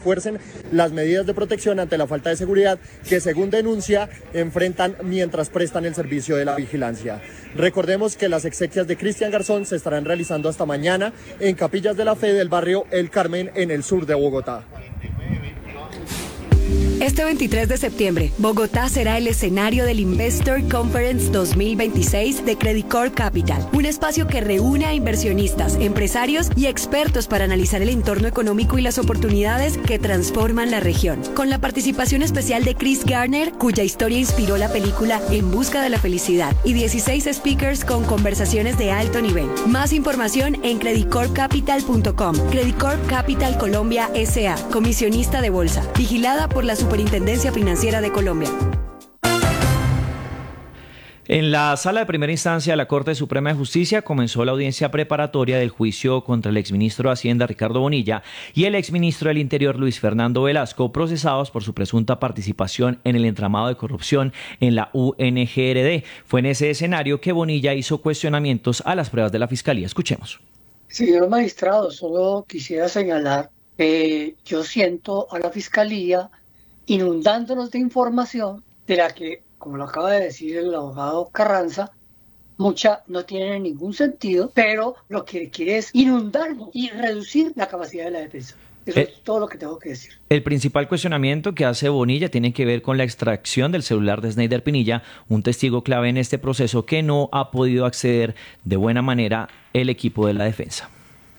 refuercen las medidas de protección ante la falta de seguridad que, según denuncia, enfrentan mientras prestan el servicio de la vigilancia. Recordemos que las exequias de Cristian Garzón se estarán realizando hasta mañana en Capillas de la Fe del barrio El Carmen, en el sur de Bogotá. Este 23 de septiembre, Bogotá será el escenario del Investor Conference 2026 de Credit Corp Capital, un espacio que reúne a inversionistas, empresarios y expertos para analizar el entorno económico y las oportunidades que transforman la región. Con la participación especial de Chris Garner, cuya historia inspiró la película En busca de la felicidad, y 16 speakers con conversaciones de alto nivel. Más información en creditcorpcapital.com. Credit Corp Capital Colombia S.A., comisionista de bolsa, vigilada por la Superintendencia Financiera de Colombia. En la sala de primera instancia de la Corte Suprema de Justicia comenzó la audiencia preparatoria del juicio contra el exministro de Hacienda Ricardo Bonilla y el exministro del Interior Luis Fernando Velasco, procesados por su presunta participación en el entramado de corrupción en la UNGRD. Fue en ese escenario que Bonilla hizo cuestionamientos a las pruebas de la Fiscalía. Escuchemos. Señor magistrado, solo quisiera señalar que yo siento a la Fiscalía inundándonos de información de la que, como lo acaba de decir el abogado Carranza, mucha no tiene ningún sentido, pero lo que quiere es inundarnos y reducir la capacidad de la defensa. Eso es todo lo que tengo que decir. El principal cuestionamiento que hace Bonilla tiene que ver con la extracción del celular de Sneider Pinilla, un testigo clave en este proceso que no ha podido acceder de buena manera el equipo de la defensa.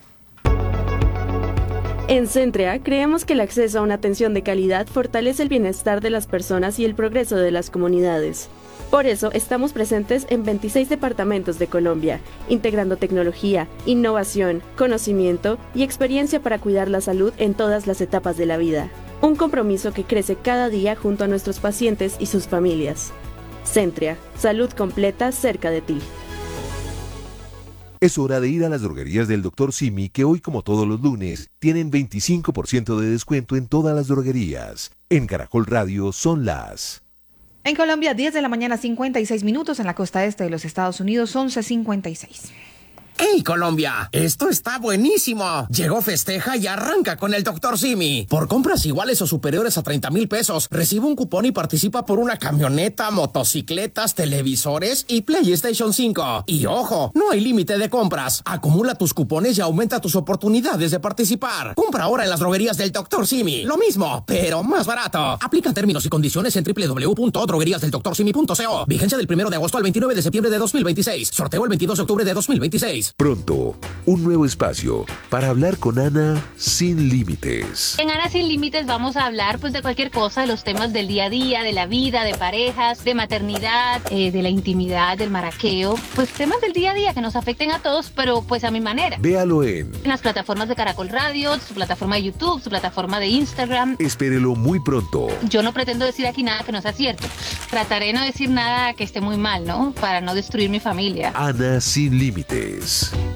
En Centrea, creemos que el acceso a una atención de calidad fortalece el bienestar de las personas y el progreso de las comunidades. Por eso, estamos presentes en 26 departamentos de Colombia, integrando tecnología, innovación, conocimiento y experiencia para cuidar la salud en todas las etapas de la vida. Un compromiso que crece cada día junto a nuestros pacientes y sus familias. Centrea, salud completa cerca de ti. Es hora de ir a las droguerías del Dr. Simi, que hoy, como todos los lunes, tienen 25% de descuento en todas las droguerías. En Caracol Radio son las... En Colombia, 10 de la mañana, 56 minutos. En la costa este de los Estados Unidos, 11:56. ¡Hey, Colombia! ¡Esto está buenísimo! Llegó Festeja y arranca con el Dr. Simi. Por compras iguales o superiores a 30,000 pesos, recibe un cupón y participa por una camioneta, motocicletas, televisores y PlayStation 5. Y ojo, no hay límite de compras. Acumula tus cupones y aumenta tus oportunidades de participar. Compra ahora en las droguerías del Dr. Simi. Lo mismo, pero más barato. Aplican términos y condiciones en www.drogueriasdeldoctorsimi.co. Vigencia del 1 de agosto al 29 de septiembre de 2026. Sorteo el 22 de octubre de 2026. Pronto, un nuevo espacio para hablar con Ana sin límites. En Ana sin límites vamos a hablar pues de cualquier cosa, de los temas del día a día, de la vida, de parejas, de maternidad, de la intimidad, del maraqueo, pues temas del día a día que nos afecten a todos, pero pues a mi manera. Véalo en las plataformas de Caracol Radio, su plataforma de YouTube, su plataforma de Instagram. Espérelo muy pronto. Yo no pretendo decir aquí nada que no sea cierto. Trataré de no decir nada que esté muy mal, ¿no? Para no destruir mi familia. Ana sin límites.